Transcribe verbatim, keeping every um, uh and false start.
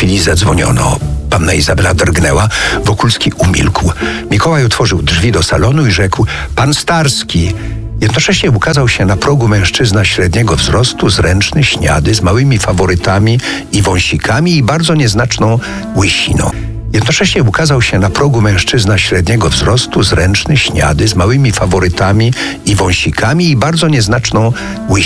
chwili zadzwoniono. Panna Izabela drgnęła, Wokulski umilkł. Mikołaj otworzył drzwi do salonu i rzekł: pan Starski. Jednocześnie ukazał się na progu mężczyzna średniego wzrostu, zręczny, śniady, z małymi faworytami i wąsikami i bardzo nieznaczną łysiną. Jednocześnie ukazał się na progu mężczyzna średniego wzrostu, zręczny, śniady, z małymi faworytami i wąsikami i bardzo nieznaczną łysiną.